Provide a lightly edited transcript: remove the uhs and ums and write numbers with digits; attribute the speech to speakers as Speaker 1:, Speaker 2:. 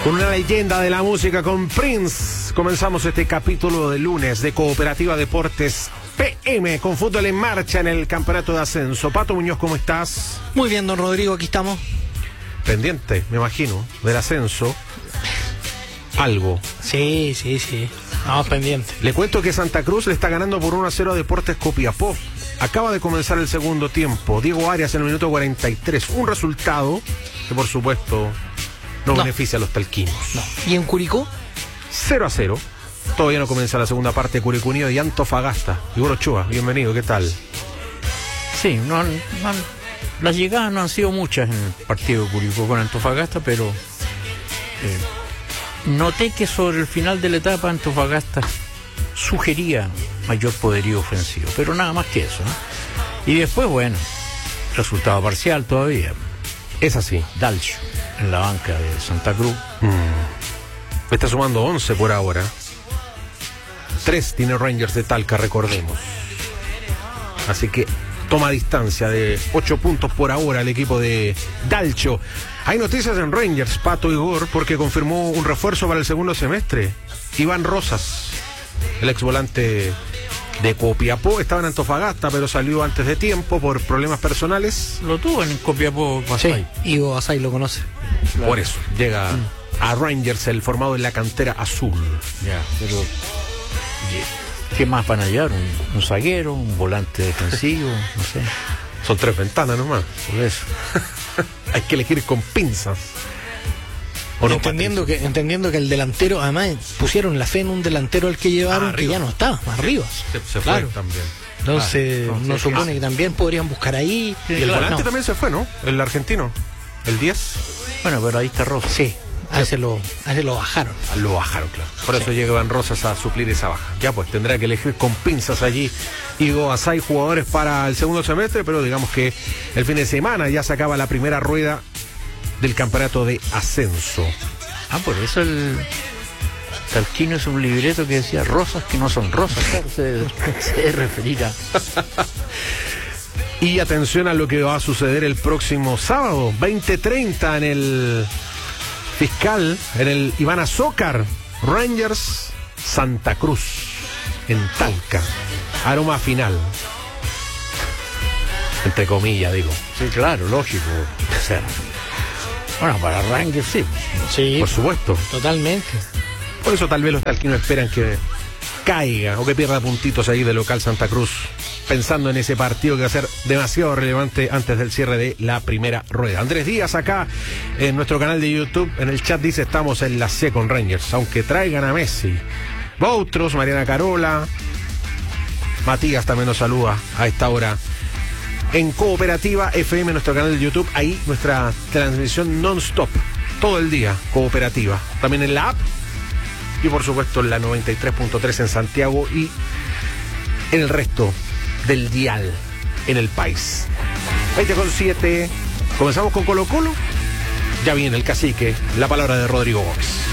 Speaker 1: Con una leyenda de la música, con Prince, comenzamos este capítulo de lunes de Cooperativa Deportes PM, con fútbol en marcha en el campeonato de ascenso. Pato Muñoz, ¿cómo estás?
Speaker 2: Muy bien, don Rodrigo, aquí estamos.
Speaker 1: Pendiente, me imagino, del ascenso. Algo.
Speaker 2: Sí. Estamos pendientes.
Speaker 1: Le cuento que Santa Cruz le está ganando por 1-0 a Deportes Copiapó. Acaba de comenzar el segundo tiempo. Diego Arias en el minuto 43. Un resultado que, por supuesto, no beneficia a los talquinos.
Speaker 2: No. ¿Y en Curicó?
Speaker 1: 0-0. Todavía no comienza la segunda parte de Curicó Unido y Antofagasta. Igor Ochoa, bienvenido, ¿qué tal?
Speaker 3: Sí, las llegadas no han sido muchas en el partido de Curicó con Antofagasta, pero noté que sobre el final de la etapa Antofagasta sugería mayor poderío ofensivo, pero nada más que eso, ¿no? Y después, bueno, resultado parcial todavía.
Speaker 1: Es así.
Speaker 3: Dalcio en la banca de Santa Cruz.
Speaker 1: Está sumando 11 por ahora. 3 tiene Rangers de Talca, recordemos. Así que toma distancia de 8 puntos por ahora el equipo de Dalcio. Hay noticias en Rangers, Pato Igor, porque confirmó un refuerzo para el segundo semestre. Iván Rosas, el ex volante de Copiapó, estaba en Antofagasta, pero salió antes de tiempo por problemas personales.
Speaker 3: Lo tuvo en Copiapó.
Speaker 2: Sí, Ivo Asay lo conoce.
Speaker 3: Claro.
Speaker 1: Por eso llega a Rangers, el formado en la cantera azul.
Speaker 3: Ya, pero ¿qué más van a hallar? ¿Un zaguero? ¿Un volante defensivo? No sé.
Speaker 1: Son 3 ventanas nomás.
Speaker 3: Por eso.
Speaker 1: Hay que elegir con pinzas.
Speaker 2: Entendiendo que el delantero, además pusieron la fe en un delantero al que llevaron que ya no estaba, más arriba.
Speaker 1: Se
Speaker 2: claro.
Speaker 1: fue también.
Speaker 2: Entonces, no supone que también podrían buscar ahí.
Speaker 1: Y el volante también se fue, ¿no? El argentino. El 10.
Speaker 3: Bueno, pero ahí está Rosas.
Speaker 2: Sí, a ese lo bajaron.
Speaker 1: Lo bajaron, claro. Por eso llegan Rosas a suplir esa baja. Ya pues, tendrá que elegir con pinzas allí Igo Asay jugadores para el segundo semestre, pero digamos que el fin de semana ya se acaba la primera rueda del campeonato de ascenso.
Speaker 3: Por eso el Talquino es un libreto que decía rosas que no son rosas. Claro, se referirá.
Speaker 1: Y atención a lo que va a suceder el próximo sábado, 20:30 en el Fiscal, en el Iván Azócar, Rangers Santa Cruz, en Talca. Aroma final. Entre comillas, digo.
Speaker 3: Sí, claro, lógico. O sea, bueno, para Rangers sí.
Speaker 2: Sí,
Speaker 1: por supuesto.
Speaker 2: Totalmente.
Speaker 1: Por eso tal vez los talquinos esperan que caiga o que pierda puntitos ahí de local Santa Cruz, pensando en ese partido que va a ser demasiado relevante antes del cierre de la primera rueda. Andrés Díaz acá en nuestro canal de YouTube, en el chat dice: estamos en la C con Rangers, aunque traigan a Messi. Boutros, Mariana Carola, Matías también nos saluda a esta hora en Cooperativa FM, nuestro canal de YouTube. Ahí nuestra transmisión non-stop, todo el día, Cooperativa. También en la app y por supuesto en la 93.3 en Santiago y en el resto del dial en el país. 20:07. Comenzamos con Colo Colo. Ya viene el cacique, la palabra de Rodrigo Gómez.